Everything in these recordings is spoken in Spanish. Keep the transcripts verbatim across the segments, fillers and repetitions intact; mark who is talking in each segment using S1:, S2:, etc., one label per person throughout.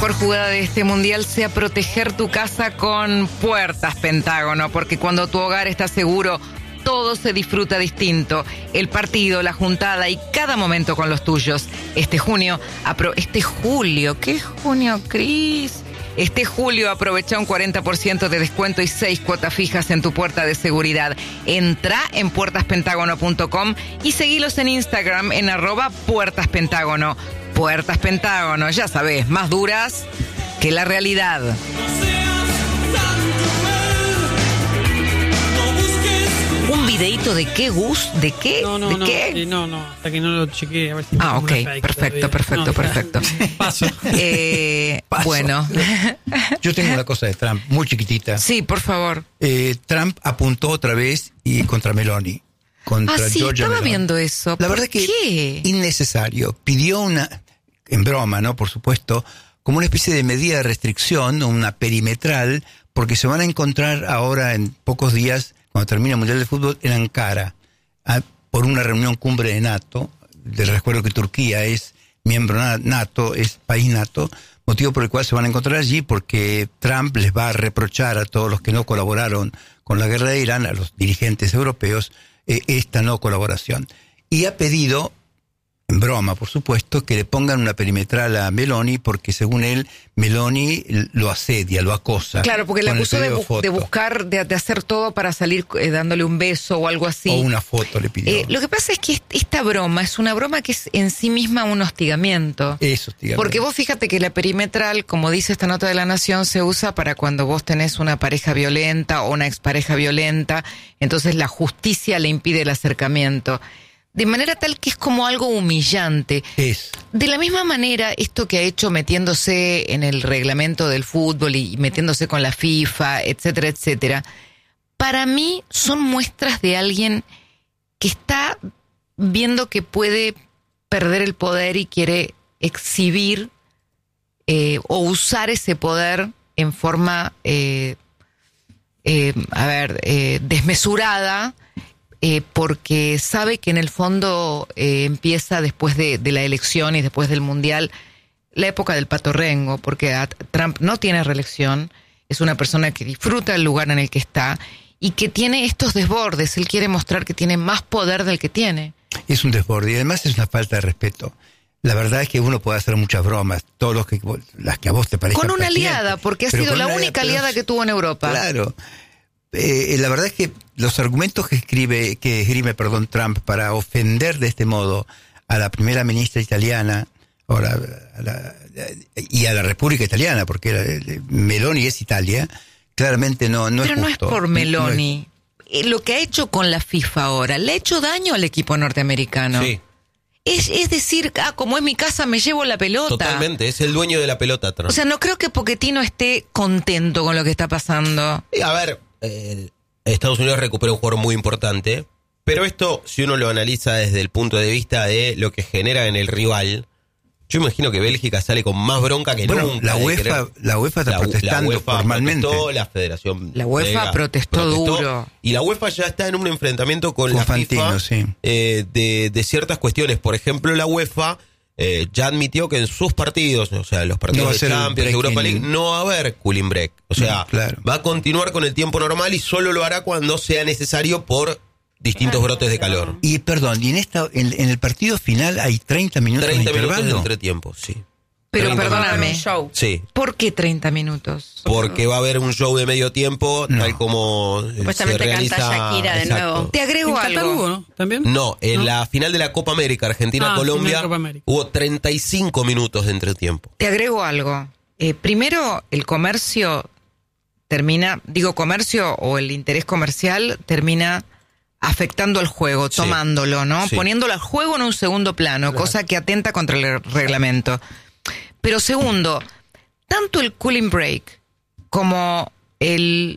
S1: mejor jugada de este mundial sea proteger tu casa con Puertas Pentágono, porque cuando tu hogar está seguro, todo se disfruta distinto. El partido, la juntada y cada momento con los tuyos. Este junio, apro- este julio, ¿qué junio, Cris? Este julio aprovecha un cuarenta por ciento de descuento y seis cuotas fijas en tu puerta de seguridad. Entra en puertas pentágono punto com y seguilos en Instagram en arroba Puertas Pentágono. Puertas Pentágono, ya sabes, más duras que la realidad. ¿Un videíto de qué, Gus? ¿De qué?
S2: No, no,
S1: ¿De
S2: no,
S1: qué?
S2: eh, no, no, hasta que no lo chequeé. A ver si
S1: Ah,
S2: me
S1: ok,
S2: pongo una fake
S1: perfecto,
S2: todavía.
S1: perfecto,
S2: No,
S1: perfecto.
S2: Paso.
S1: Eh,
S3: Paso.
S1: bueno.
S3: Yo tengo una cosa de Trump, muy chiquitita.
S1: Sí, por favor.
S3: Eh, Trump apuntó otra vez y contra Meloni. Contra
S1: Ah, sí,
S3: Giorgia
S1: estaba
S3: Meloni.
S1: viendo eso.
S3: La
S1: ¿Por
S3: verdad que
S1: qué?
S3: innecesario. Pidió una, en broma, ¿no? Por supuesto, como una especie de medida de restricción, una perimetral, porque se van a encontrar ahora en pocos días, cuando termine el Mundial de Fútbol, en Ankara, a, por una reunión cumbre de NATO. Les recuerdo que Turquía es miembro na- NATO, es país NATO, motivo por el cual se van a encontrar allí, porque Trump les va a reprochar a todos los que no colaboraron con la guerra de Irán, a los dirigentes europeos, eh, esta no colaboración. Y ha pedido, en broma por supuesto, que le pongan una perimetral a Meloni, porque según él, Meloni lo asedia, lo acosa.
S1: Claro, porque le
S3: con el
S1: acusó de,
S3: pedido
S1: bu-
S3: foto.
S1: de buscar, de, de hacer todo para salir eh, dándole un beso o algo así.
S3: O una foto le pidió.
S1: Eh, lo que pasa es que est- esta broma es una broma que es en sí misma un hostigamiento.
S3: Eso, hostigamiento.
S1: Porque vos fíjate que la perimetral, como dice esta nota de La Nación, se usa para cuando vos tenés una pareja violenta o una expareja violenta, entonces la justicia le impide el acercamiento. De manera tal que es como algo humillante.
S3: Es.
S1: De la misma manera, esto que ha hecho metiéndose en el reglamento del fútbol y metiéndose con la FIFA, etcétera, etcétera, para mí son muestras de alguien que está viendo que puede perder el poder y quiere exhibir eh, o usar ese poder en forma, eh, eh, a ver, eh, desmesurada, Eh, porque sabe que en el fondo eh, empieza después de, de la elección y después del Mundial la época del patorrengo, porque a, Trump no tiene reelección, es una persona que disfruta el lugar en el que está y que tiene estos desbordes. Él quiere mostrar que tiene más poder del que tiene.
S3: Es un desborde y además es una falta de respeto. La verdad es que uno puede hacer muchas bromas, todos los que, las que a vos te parezcan
S1: Con una
S3: pertinentes,
S1: aliada, porque ha
S3: pero
S1: sido
S3: con
S1: la
S3: una
S1: única
S3: aliada,
S1: aliada
S3: pero-
S1: que tuvo en Europa.
S3: Claro. Eh, la verdad es que los argumentos que escribe, que esgrime, perdón, Trump para ofender de este modo a la primera ministra italiana, ahora, a la, y a la República Italiana, porque era, Meloni es Italia, claramente no, no
S1: Pero
S3: es
S1: no
S3: justo.
S1: es por
S3: No es-
S1: Meloni. Eh, Lo que ha hecho con la FIFA ahora, le ha hecho daño al equipo norteamericano.
S4: Sí,
S1: Es, es decir, ah, como es mi casa, me llevo la pelota.
S4: totalmente. Es el dueño de la pelota, Trump.
S1: O sea, no creo que Pochettino esté contento con lo que está pasando.
S4: Y, a ver, eh, Estados Unidos recupera un jugador muy importante, pero esto, si uno lo analiza desde el punto de vista de lo que genera en el rival, yo imagino que Bélgica sale con más bronca que
S3: Bueno,
S4: nunca.
S3: la
S4: de
S3: UEFA,
S4: querer-
S3: la UEFA está
S4: La-
S3: protestando
S4: la UEFA
S3: formalmente.
S4: protestó, la Federación
S1: La UEFA
S4: belga
S1: protestó duro.
S4: Y la UEFA ya está en un enfrentamiento con,
S3: Con
S4: la
S3: Fantino,
S4: FIFA
S3: sí.
S4: eh, de, de ciertas cuestiones. Por ejemplo, la UEFA eh, ya admitió que en sus partidos, o sea, los
S3: No va
S4: partidos
S3: a
S4: de
S3: ser el
S4: Champions,
S3: break
S4: Europa
S3: in-
S4: League, no va a haber cooling break. O sea,
S3: Mm, claro.
S4: va a continuar con el tiempo normal y solo lo hará cuando sea necesario por distintos brotes de calor.
S3: Y perdón, y en esta en, en el partido final hay treinta minutos
S4: treinta
S3: de
S4: minutos de
S3: intervalo.
S4: entretiempo, sí.
S1: Pero
S4: treinta
S1: perdóname,
S5: Un show.
S4: Sí.
S1: ¿por qué treinta minutos?
S4: Porque va a haber un show de medio tiempo,
S3: No.
S4: tal como eh,
S5: Supuestamente
S4: se
S5: canta
S4: realiza.
S5: Shakira de
S4: Exacto.
S5: nuevo.
S1: Te agrego
S2: En Qatar
S1: algo.
S2: hubo, ¿no? ¿También?
S4: No, en
S2: ¿No?
S4: la final de la Copa América,
S2: Ah,
S4: Argentina-Colombia,
S2: final de Copa América.
S4: hubo treinta y cinco minutos de entretiempo.
S1: Te agrego algo. Eh, primero, el comercio termina, digo comercio o el interés comercial termina afectando al juego,
S4: Sí.
S1: tomándolo, ¿no?
S4: Sí.
S1: Poniéndolo al juego en un segundo plano, cosa que atenta contra el reglamento. Pero segundo, tanto el cooling break como el,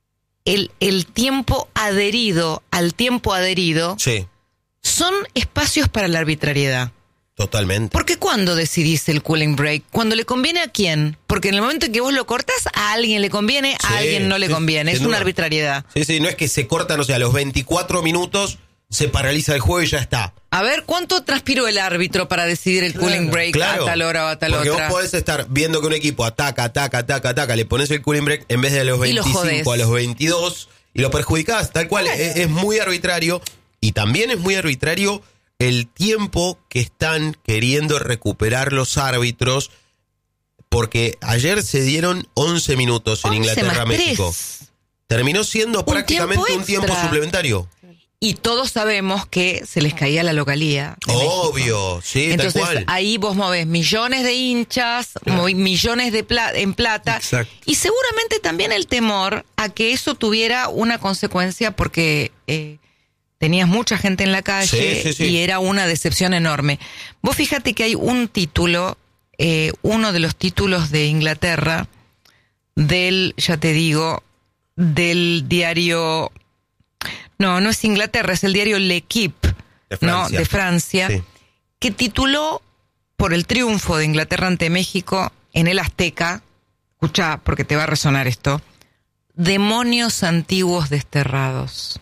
S1: el, el tiempo adherido al tiempo adherido
S4: Sí,
S1: son espacios para la arbitrariedad.
S4: totalmente.
S1: Porque ¿cuándo decidís el cooling break? ¿Cuando le conviene a quién? Porque en el momento en que vos lo cortás, a alguien le conviene, a
S4: Sí,
S1: alguien no le
S4: sí,
S1: conviene.
S4: sin
S1: Es una
S4: duda.
S1: arbitrariedad.
S4: Sí, sí, no es que se cortan, o sea, a los veinticuatro minutos se paraliza el juego y ya está.
S1: A ver, ¿cuánto transpiró el árbitro para decidir el
S4: Claro,
S1: cooling break
S4: claro.
S1: a tal hora o a tal
S4: Porque
S1: otra?
S4: vos podés estar viendo que un equipo ataca, ataca, ataca, ataca, le pones el cooling break en vez de a los
S1: Y lo
S4: veinticinco
S1: jodés.
S4: a los veintidós y lo perjudicás, tal cual. Es, es muy arbitrario y también es muy arbitrario el tiempo que están queriendo recuperar los árbitros, porque ayer se dieron once minutos en
S1: once más
S4: Inglaterra-México.
S1: tres.
S4: Terminó siendo
S1: Un
S4: prácticamente
S1: tiempo
S4: un tiempo
S1: extra.
S4: suplementario.
S1: Y todos sabemos que se les caía la localía. de México.
S4: Obvio, sí,
S1: Entonces
S4: tal cual.
S1: ahí vos movés millones de hinchas, movi- millones de pla- en plata.
S3: Exacto.
S1: Y seguramente también el temor a que eso tuviera una consecuencia porque eh, tenías mucha gente en la calle
S4: Sí, sí, sí.
S1: y era una decepción enorme. Vos fíjate que hay un título, eh, uno de los títulos de Inglaterra, del, ya te digo, del diario... No, no es Inglaterra, es el diario L'Equipe,
S4: De
S1: ¿no?
S4: Francia.
S1: De Francia,
S4: Sí.
S1: que tituló por el triunfo de Inglaterra ante México en el Azteca, escuchá, porque te va a resonar esto, demonios antiguos desterrados.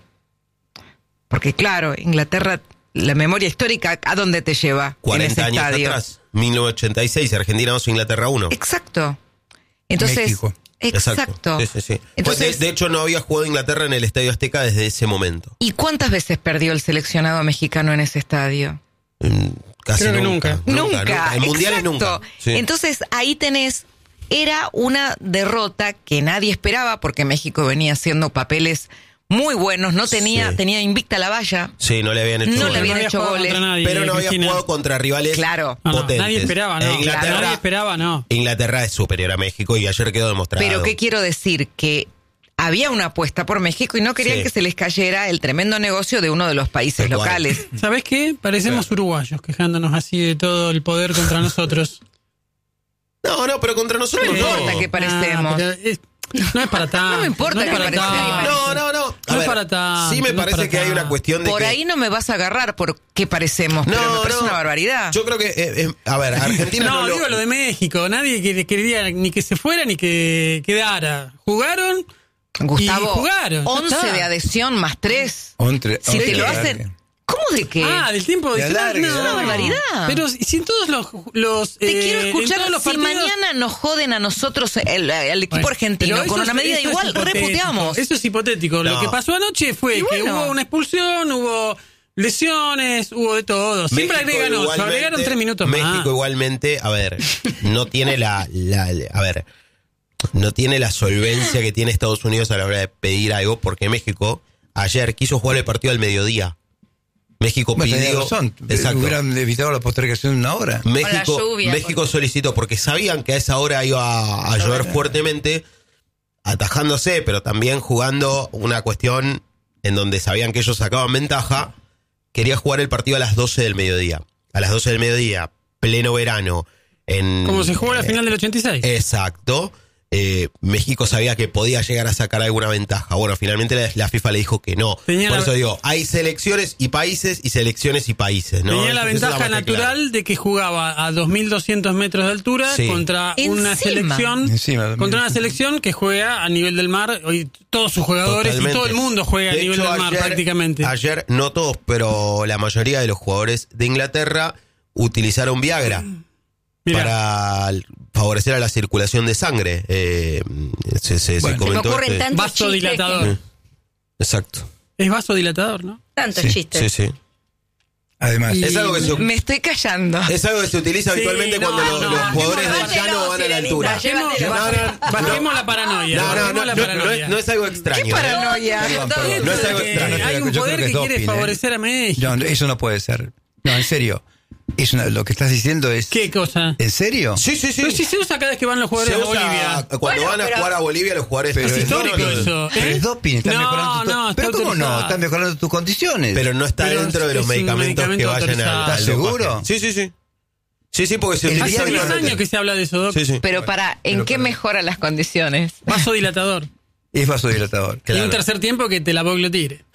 S1: Porque claro, Inglaterra, la memoria histórica, ¿a dónde te lleva? En
S4: cuarenta
S1: ese
S4: años
S1: estadio.
S4: atrás, mil novecientos ochenta y seis, Argentina dos, Inglaterra uno.
S1: Exacto. Entonces,
S3: México.
S1: exacto.
S4: Sí, sí, sí.
S1: Entonces,
S4: Pues de, de hecho, no había jugado Inglaterra en el Estadio Azteca desde ese momento.
S1: ¿y cuántas veces perdió el seleccionado mexicano en ese estadio?
S4: Mm, Casi
S2: Creo que
S4: nunca.
S1: Nunca.
S4: En mundiales
S1: exacto.
S4: nunca. Sí.
S1: Entonces ahí tenés, era una derrota que nadie esperaba porque México venía haciendo papeles muy buenos, no tenía,
S4: Sí.
S1: tenía invicta la valla.
S4: Sí, no le habían hecho
S1: No le
S4: goles.
S1: habían
S2: había
S1: hecho
S2: jugado
S1: goles,
S2: contra nadie,
S4: Pero no había
S2: Cristina.
S4: jugado contra rivales
S1: Claro.
S2: No, no,
S4: potentes.
S2: nadie esperaba, no.
S4: E Inglaterra,
S2: Nadie esperaba, no.
S4: Inglaterra es superior a México y ayer quedó demostrado.
S1: Pero ¿qué quiero decir? Que había una apuesta por México y no querían
S4: Sí.
S1: que se les cayera el tremendo negocio de uno de los países
S4: Tal cual.
S1: locales.
S2: ¿Sabés qué? Parecemos uruguayos quejándonos así de todo el poder contra nosotros.
S4: No, no, pero contra nosotros
S1: No
S4: no.
S1: importa que parecemos.
S2: Ah, pero es- no es para tanto.
S1: No me importa
S2: es
S1: que
S2: para
S1: parecemos.
S2: tanto.
S4: No, no, no. A
S2: No es
S4: ver,
S2: para tanto,
S4: sí me
S2: no es
S4: parece
S2: para
S4: que hay una
S2: tanto.
S4: cuestión de
S1: Por
S4: que...
S1: ahí no me vas a agarrar por qué parecemos, pero me parece una barbaridad.
S4: Yo creo que, eh, eh, a ver, Argentina no,
S2: No,
S4: lo...
S2: digo lo de México. Nadie que- quería ni que se fuera ni que quedara. Jugaron
S1: Gustavo,
S2: y jugaron. ya
S1: once
S2: está.
S1: de adhesión más tres.
S3: Ontre-
S1: Si
S3: once
S1: te lo
S3: de
S1: hacen...
S3: alargue.
S1: ¿Cómo de qué?
S2: Ah, del tiempo
S3: De
S2: adicional,
S3: alargue,
S2: no.
S3: de
S1: una barbaridad.
S2: Pero si si en todos los... los
S1: Te
S2: eh,
S1: quiero
S2: en
S1: escuchar
S2: todos los
S1: si
S2: partidos-
S1: mañana nos joden a nosotros, el, el equipo
S2: Bueno,
S1: argentino,
S2: pero
S1: con
S2: eso
S1: una
S2: es-
S1: medida
S2: eso es
S1: igual,
S2: hipotético.
S1: reputeamos.
S2: Eso es hipotético.
S4: No.
S2: Lo que pasó anoche fue
S1: Y
S2: que
S1: bueno.
S2: hubo una expulsión, hubo lesiones, hubo de todo. Siempre
S4: México
S2: agregan ocho,
S4: igualmente-
S2: agregaron tres minutos
S4: México
S2: más.
S4: igualmente, a ver, no tiene la, la- a ver, no tiene la solvencia que tiene Estados Unidos a la hora de pedir algo, porque México ayer quiso jugar el partido al mediodía. México
S3: Bueno, tenía
S4: pidió,
S3: razón.
S4: exacto.
S3: Hubieran evitado la postergación de una hora.
S4: México,
S1: lluvia,
S4: México solicitó, porque sabían que a esa hora iba a, a llover fuertemente, atajándose, pero también jugando una cuestión en donde sabían que ellos sacaban ventaja, quería jugar el partido a las doce del mediodía. A las doce del mediodía, pleno verano. En,
S2: Como se jugó la
S4: eh,
S2: final del ochenta y seis.
S4: Exacto. Eh, México sabía que podía llegar a sacar alguna ventaja. Bueno, finalmente la, la FIFA le dijo que no.
S2: Tenía
S4: Por
S2: la-
S4: eso digo, hay selecciones y países y selecciones y países, ¿no?
S2: Tenía la
S4: Eso- eso
S2: ventaja
S4: está más que
S2: natural
S4: claro.
S2: de que jugaba a dos mil doscientos metros de altura
S4: Sí.
S2: contra una
S1: Encima.
S2: selección
S3: Encima,
S2: contra una selección que juega a nivel del mar. Hoy todos sus jugadores
S4: Totalmente.
S2: y todo el mundo juega a
S4: De
S2: nivel
S4: hecho,
S2: del mar
S4: ayer-
S2: prácticamente.
S4: Ayer, no todos, pero la mayoría de los jugadores de Inglaterra utilizaron Viagra
S2: Mirá.
S4: para favorecer a la circulación de sangre. Eh, se, se- se
S3: Bueno.
S5: Se me
S4: comentó.
S5: ocurren
S4: este-
S5: tantos chistes
S2: Vasodilatador.
S4: Eh, Exacto.
S2: Es vasodilatador, ¿no?
S5: que- tantos
S3: Sí,
S5: chistes.
S4: Sí, sí.
S3: Además,
S2: Y-
S4: Es algo que se,
S1: Me estoy callando.
S4: es algo que se utiliza
S2: Sí,
S4: habitualmente
S2: no,
S4: cuando los,
S2: no,
S4: los
S2: no,
S4: jugadores
S2: no,
S4: del
S2: no,
S4: llano
S5: no,
S4: van a la
S5: Sirenita,
S4: altura.
S5: llévatelo.
S2: Bajemos,
S4: No, no,
S2: bajemos la paranoia.
S4: No, no,
S2: bajemos
S4: no,
S2: la
S4: no, no,
S2: paranoia.
S4: es, no es algo extraño.
S1: ¿Qué
S4: ¿eh?
S1: paranoia?
S3: Perdón, perdón.
S2: Esto
S4: No es
S2: de
S4: algo
S2: que
S4: extraño.
S2: Hay un
S3: Yo creo
S2: poder
S3: que
S2: que
S3: es
S2: quiere
S3: doping, ¿eh?
S2: favorecer a México.
S3: no, eso no puede ser. No, en serio. Es una- lo que estás diciendo es...
S2: ¿Qué cosa?
S3: ¿En serio?
S4: Sí, sí, sí.
S2: Pero si se usa cada vez que van los jugadores
S4: Se
S2: a
S4: usa
S2: Bolivia.
S4: cuando
S5: Bueno,
S4: van a
S5: pero-
S4: jugar a Bolivia los jugadores.
S3: Pero
S2: Es
S3: es
S2: histórico
S4: no, no, no.
S2: eso.
S3: Pero
S2: ¿eh?
S3: es doping, estás
S2: No,
S3: mejorando tu...
S2: no, está
S3: Pero ¿cómo no?
S2: autorizado.
S3: Estás mejorando tus condiciones.
S4: Pero no está
S2: Pero
S4: dentro de los
S2: es un
S4: medicamentos que
S2: medicamento
S4: vayan
S2: autorizado.
S4: a. al
S3: ¿Estás
S4: dopaje.
S3: seguro?
S4: Sí, sí, sí. Sí, sí, porque se
S3: El
S4: utiliza
S2: Hace diez
S3: diablo-
S2: años que se habla de eso, Doc.
S4: Sí, sí.
S1: Pero para, ¿en
S3: Pero
S1: qué
S3: perdón.
S1: mejora las condiciones?
S2: Vasodilatador.
S3: Es vasodilatador.
S2: Y
S4: Claro.
S2: un tercer tiempo que te la tire.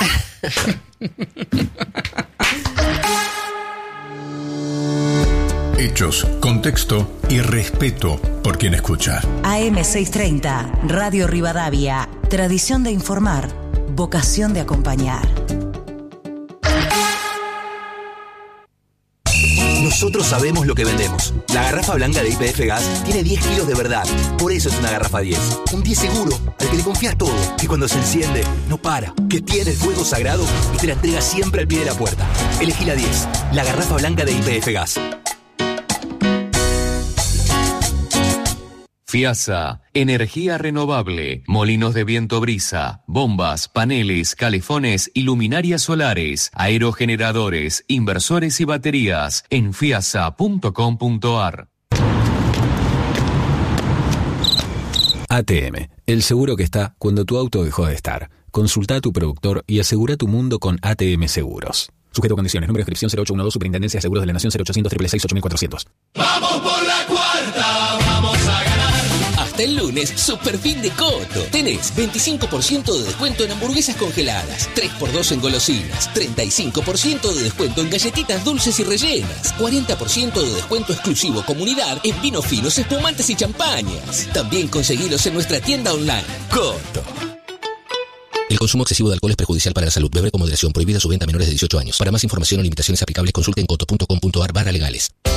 S6: Hechos, contexto y respeto por quien escucha.
S7: A M seiscientos treinta, Radio Rivadavia. Tradición de informar, vocación de acompañar.
S5: nosotros sabemos lo que vendemos. La garrafa blanca de Y P F Gas tiene diez kilos de verdad. Por eso es una garrafa diez. Un diez seguro, al que le confías todo. Que cuando se enciende, no para. Que tiene el fuego sagrado y te la entrega siempre al pie de la puerta. Elegí la diez. La garrafa blanca de Y P F Gas.
S8: FIASA, energía renovable, molinos de viento brisa, bombas, paneles, calefones y luminarias solares, aerogeneradores, inversores y baterías en fiasa punto com punto ar.
S9: A T M, el seguro que está cuando tu auto dejó de estar. Consulta a tu productor y asegura tu mundo con A T M Seguros. Sujeto a condiciones. Número de inscripción cero ocho uno dos, Superintendencia de Seguros de la Nación, cero ochocientos, seiscientos sesenta y seis, ocho mil cuatrocientos.
S10: ¡Vamos por la cuarta! ¡Vamos a ganar!
S11: Hasta el lunes, super fin de Coto. Tenés veinticinco por ciento de descuento en hamburguesas congeladas, tres por dos en golosinas, treinta y cinco por ciento de descuento en galletitas dulces y rellenas, cuarenta por ciento de descuento exclusivo comunidad en vinos finos, espumantes y champañas. También conseguilos en nuestra tienda online. Coto. El consumo excesivo de alcohol es perjudicial para la salud. Beber con moderación. Prohibida su venta a menores de dieciocho años. Para más información o limitaciones aplicables, consulte en coto punto com punto ar barra legales.